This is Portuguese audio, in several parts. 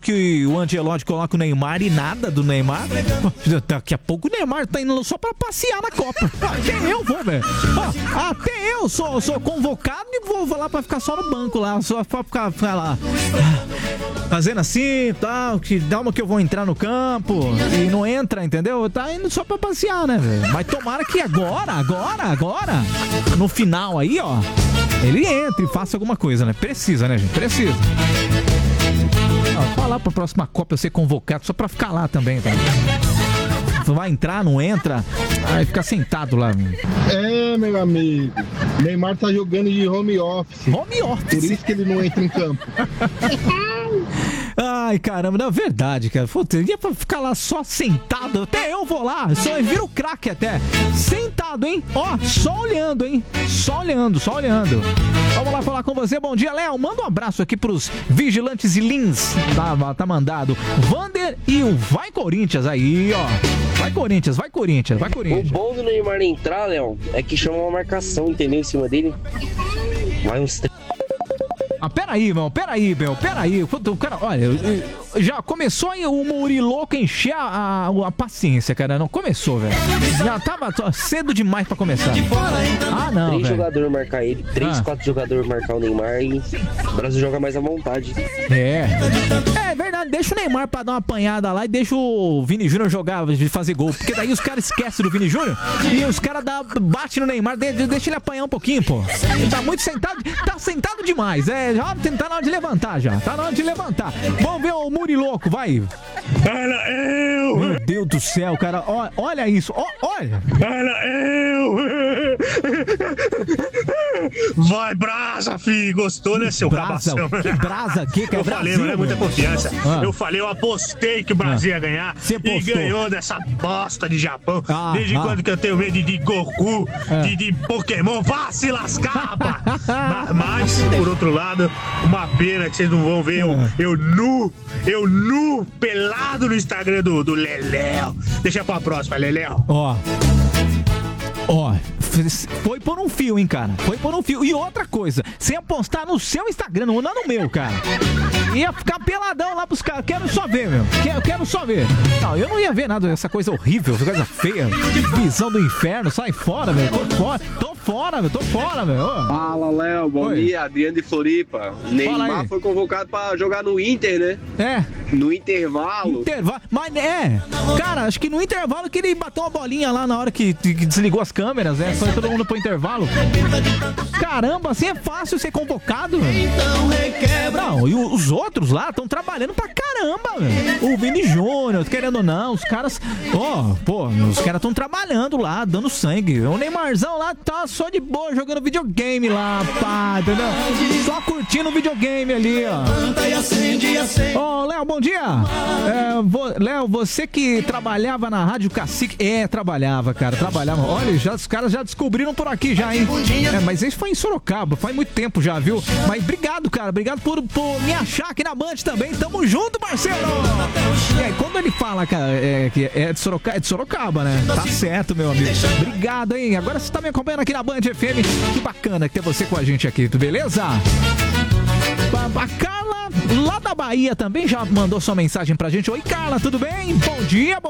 que o Ancelotti coloca o Neymar e nada do Neymar. Daqui a pouco o Neymar tá indo só pra passear na Copa. Até eu vou, velho. Até eu sou convocado e vou lá pra ficar só no banco lá. Só pra ficar lá fazendo assim, tal, que dá uma que eu vou entrar no campo e não entra, entendeu? Tá indo só pra passear, né, velho? Mas tomara que agora, no final aí, ó, ele entre e faça alguma coisa, né? Precisa, né, gente? Precisa. Falar pra próxima Copa eu ser convocado só pra ficar lá também, tá? Vai entrar, não entra, aí fica sentado lá. Meu amigo, Neymar tá jogando de home office. Home office? Por isso que ele não entra em campo. Ai, caramba, não é verdade, cara. Pô, teria pra ficar lá só sentado. Até eu vou lá, só vira o craque até. Sentado, hein? Ó, só olhando, hein? Só olhando. Vamos lá falar com você. Bom dia, Léo. Manda um abraço aqui pros Vigilantes e Lins. Tá mandado. Vander e o Vai Corinthians aí, ó. Vai Corinthians. O bom do Neymar entrar, Léo, é que chama uma marcação, entendeu? Em cima dele. Vai uns... Peraí, meu. O cara, olha, já começou aí o Muriloco encher a paciência, cara. Não começou, velho. Já tava cedo demais pra começar. Não, 3 velho. jogadores marcar ele, 4 jogadores marcar o Neymar e o Brasil joga mais à vontade. É verdade, deixa o Neymar pra dar uma apanhada lá e deixa o Vini Júnior jogar, fazer gol. Porque daí os caras esquecem do Vini Júnior e os caras batem no Neymar, deixa ele apanhar um pouquinho, pô. Ele tá muito sentado, tá sentado demais. Já tá na hora de levantar já. Vamos ver o Muriloco, vai. Olha eu! Meu Deus do céu, cara. Olha isso, olha. Olha eu! Vai, brasa, filho. Gostou, né, seu Brasa? cabação? Que brasa? Que é eu Brasil? falei, não é muita confiança. Ah. Eu apostei que o Brasil ia ganhar. Você E postou. ganhou dessa bosta de Japão. Desde quando que eu tenho medo de Goku, de Pokémon? Vá se lascar, rapaz! Mas, por outro lado, uma pena que vocês não vão ver eu nu, pelado no Instagram do Leléo. Deixa pra próxima, Leléo. Foi por um fio, hein, cara. E outra coisa, você ia postar no seu Instagram, não no meu, cara. Ia ficar peladão lá pros caras. Quero só ver, meu. Quero só ver. Não, eu não ia ver nada dessa coisa horrível, essa coisa feia. Visão do inferno, sai fora, velho. Tô fora, meu. Fala, Léo. Bom dia. Adriano de Floripa. Neymar foi convocado pra jogar no Inter, né? No intervalo. Mas cara, acho que no intervalo que ele bateu uma bolinha lá na hora que desligou as câmeras, né? Foi todo mundo pro intervalo. Caramba, assim é fácil ser convocado, velho. Não, e os outros lá estão trabalhando pra caramba, velho. O Vini Júnior, querendo ou não, os caras, os caras estão trabalhando lá, dando sangue. O Neymarzão lá tá só de boa jogando videogame lá, pá, entendeu? Só curtindo o videogame ali, ó. Léo, bom dia. Léo, você que trabalhava na Rádio Cacique. Trabalhava. Olha, os caras já descobriram por aqui já, hein? Mas isso foi em Sorocaba, faz muito tempo já, viu? Mas obrigado, cara. Obrigado por me achar aqui na Band também. Tamo junto, parceiro! E aí, quando ele fala, cara, que é de Sorocaba, né? Tá certo, meu amigo. Obrigado, hein? Agora você tá me acompanhando aqui na Band FM. Que bacana ter você com a gente aqui, beleza? A Carla, lá da Bahia, também já mandou sua mensagem pra gente. Oi, Carla, tudo bem? Bom dia.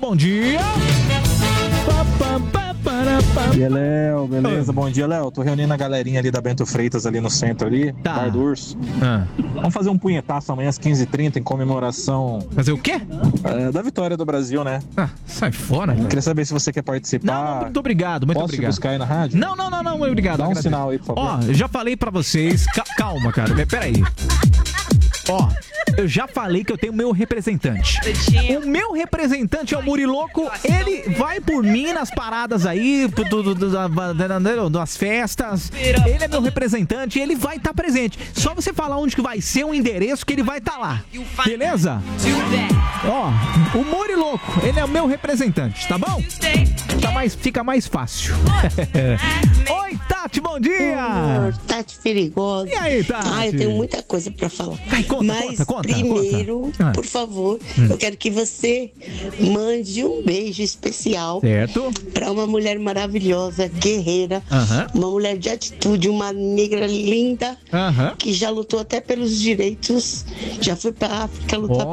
E Léo, beleza? Bom dia, Léo. Tô reunindo a galerinha ali da Bento Freitas ali no centro ali, Bar do Urso. Vamos fazer um punhetaço amanhã às 15h30 em comemoração... Fazer o quê? Da vitória do Brasil, né? Sai fora, cara. Queria saber se você quer participar. Não, muito obrigado. Posso te buscar aí na rádio? Não, obrigado. Dá um sinal aí, por favor. Eu já falei pra vocês... Calma, cara. Peraí. Eu já falei que eu tenho o meu representante. O meu representante é o Muriloco. Ele vai por mim nas paradas aí, das festas. Ele é meu representante e ele vai estar presente. Só você falar onde que vai ser o endereço que ele vai estar lá. Beleza? O Muriloco, ele é o meu representante, tá bom? Fica mais fácil. Oi, Tati, bom dia! Tati perigosa. E aí, Tati? Eu tenho muita coisa pra falar. Conta. Primeiro, por favor, eu quero que você mande um beijo especial para uma mulher maravilhosa, guerreira, uma mulher de atitude, uma negra linda, que já lutou até pelos direitos, já foi pra África lutar